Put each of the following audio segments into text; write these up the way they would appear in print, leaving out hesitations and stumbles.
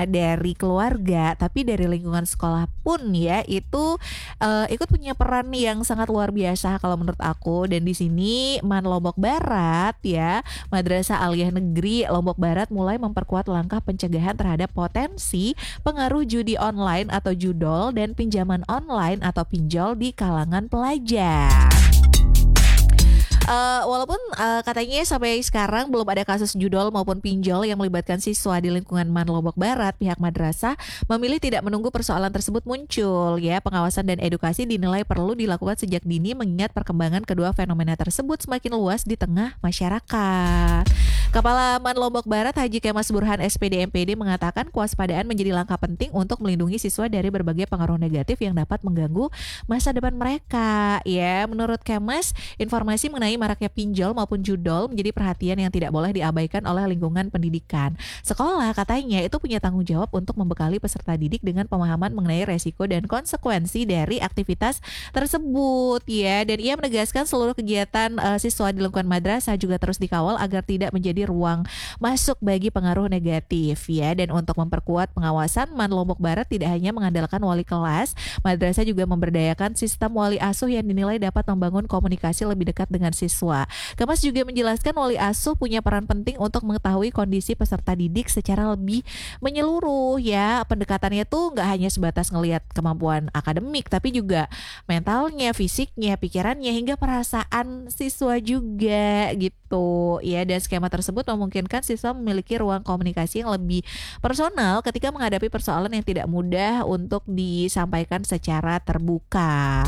cuma dari keluarga, tapi dari lingkungan sekolah pun ya itu, ikut punya peran yang sangat luar biasa kalau menurut aku. Dan di sini Lombok Barat ya, Madrasah Aliyah Negeri Lombok Barat mulai memperkuat langkah pencegahan terhadap potensi pengaruh judi online atau judol dan pinjaman online atau pinjol di kalangan pelajar. Walaupun, katanya sampai sekarang belum ada kasus judol maupun pinjol yang melibatkan siswa di lingkungan Lombok Barat, pihak madrasah memilih tidak menunggu persoalan tersebut muncul ya. Pengawasan dan edukasi dinilai perlu dilakukan sejak dini mengingat perkembangan kedua fenomena tersebut semakin luas di tengah masyarakat. Kepala Lombok Barat Haji Kemas Burhan SPD MPD mengatakan kewaspadaan menjadi langkah penting untuk melindungi siswa dari berbagai pengaruh negatif yang dapat mengganggu masa depan mereka. Ya, menurut Kemas, informasi mengenai maraknya pinjol maupun judol menjadi perhatian yang tidak boleh diabaikan oleh lingkungan pendidikan. Sekolah katanya itu punya tanggung jawab untuk membekali peserta didik dengan pemahaman mengenai resiko dan konsekuensi dari aktivitas tersebut ya. Dan ia menegaskan seluruh kegiatan siswa di lingkungan madrasah juga terus dikawal agar tidak menjadi ruang masuk bagi pengaruh negatif ya. Dan untuk memperkuat pengawasan, Lombok Barat tidak hanya mengandalkan wali kelas, madrasah juga memberdayakan sistem wali asuh yang dinilai dapat membangun komunikasi lebih dekat dengan siswa. Kemas juga menjelaskan wali asuh punya peran penting untuk mengetahui kondisi peserta didik secara lebih menyeluruh ya. Pendekatannya tuh nggak hanya sebatas ngelihat kemampuan akademik, tapi juga mentalnya, fisiknya, pikirannya, hingga perasaan siswa juga gitu ya. Dan skema tersebut memungkinkan siswa memiliki ruang komunikasi yang lebih personal ketika menghadapi persoalan yang tidak mudah untuk disampaikan secara terbuka.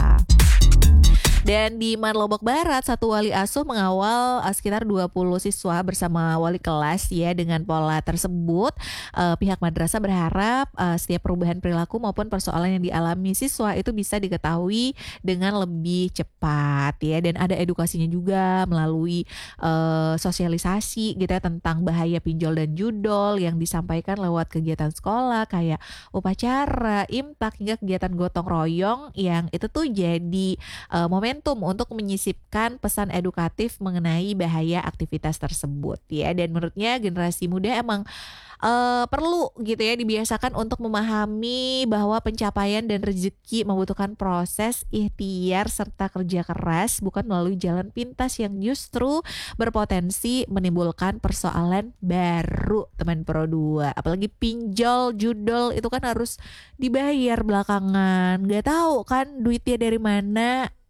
Dan di Lombok Barat, satu wali asuh mengawal sekitar 20 siswa bersama wali kelas ya. Dengan pola tersebut, pihak madrasah berharap setiap perubahan perilaku maupun persoalan yang dialami siswa itu bisa diketahui dengan lebih cepat ya. Dan ada edukasinya juga melalui sosialisasi gitu ya tentang bahaya pinjol dan judol yang disampaikan lewat kegiatan sekolah kayak upacara, imtak, hingga kegiatan gotong royong yang itu tuh jadi momentum untuk menyisipkan pesan edukatif mengenai bahaya aktivitas tersebut ya. Dan menurutnya generasi muda emang perlu gitu ya dibiasakan untuk memahami bahwa pencapaian dan rezeki membutuhkan proses ikhtiar serta kerja keras, bukan melalui jalan pintas yang justru berpotensi menimbulkan persoalan baru teman Pro 2. Apalagi pinjol, judol itu kan harus dibayar belakangan. Gak tahu kan duitnya dari mana